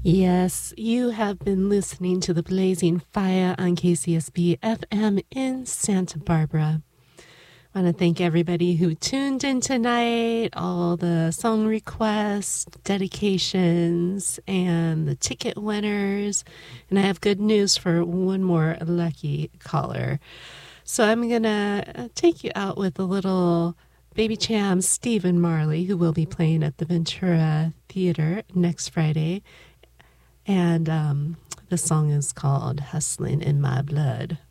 Yes, you have been listening to The Blazing Fire on KCSB FM in Santa Barbara. I want to thank everybody who tuned in tonight, all the song requests, dedications, and the ticket winners. And I have good news for one more lucky caller. So I'm going to take you out with a little Baby Cham Stephen Marley, who will be playing at the Ventura Theater next Friday. And the song is called Hustling in My Blood.